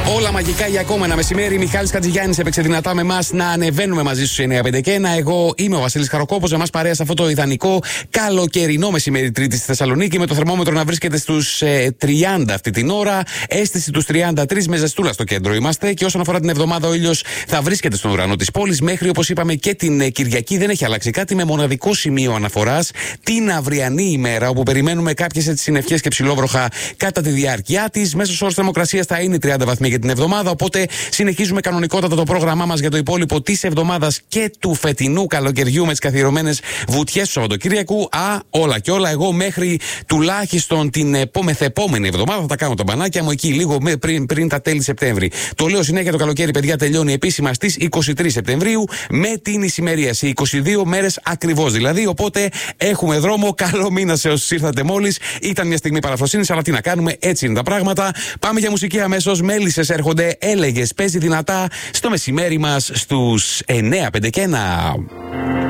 Όλα μαγικά για ακόμα ένα μεσημέρι. Μιχάλης Χατζηγιάννης έπαιξε δυνατά με εμάς να ανεβαίνουμε μαζί στους 951. Εγώ είμαι ο Βασίλης Χαροκόπος. Εμάς παρέα σε αυτό το ιδανικό καλοκαιρινό μεσημέρι Τρίτη στη Θεσσαλονίκη. Με το θερμόμετρο να βρίσκεται στους 30 αυτή την ώρα. Αίσθηση τους 33 με ζεστούλα στο κέντρο είμαστε. Και όσον αφορά την εβδομάδα, ο ήλιος θα βρίσκεται στον ουρανό της πόλης μέχρι, όπως είπαμε, και την Κυριακή. Δεν έχει αλλάξει κάτι, με μοναδικό σημείο αναφοράς την αυριανή ημέρα, όπου περιμένουμε κάποιες συννεφιές και ψιλόβροχα κατά τη διάρκεια της. Μέσος όρος θερμοκρασίας θα είναι 30 βαθμοί για την εβδομάδα. Οπότε συνεχίζουμε κανονικότατα το πρόγραμμά μας για το υπόλοιπο της εβδομάδας και του φετινού καλοκαιριού με τις καθιερωμένες βουτιές του Σαββατοκύριακου. Όλα και όλα, εγώ μέχρι τουλάχιστον την μεθεπόμενη εβδομάδα θα τα κάνω τα μπανάκια μου εκεί λίγο πριν τα τέλη Σεπτέμβρη. Το λέω συνέχεια, το καλοκαίρι, παιδιά, τελειώνει επίσημα στις 23 Σεπτεμβρίου με την ησημερία. 22 μέρες ακριβώς δηλαδή. Οπότε έχουμε δρόμο. Καλό μήνα σε όσους ήρθατε μόλις. Ήταν μια στιγμή παραφροσύνης, αλλά τι να κάνουμε, έτσι είναι τα πράγματα. Πάμε για μουσική αμέσως. Μέλισσες έρχονται, έλεγες, παίζει δυνατά στο μεσημέρι μας στους 951.